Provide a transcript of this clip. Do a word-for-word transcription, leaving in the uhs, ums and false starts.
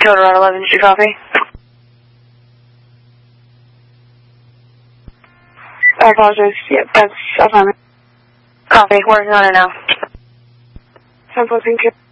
Dakota Route eleven, did you copy? I apologize. Yep, that's autonomous. Copy. Working on it now. ten four, thank you.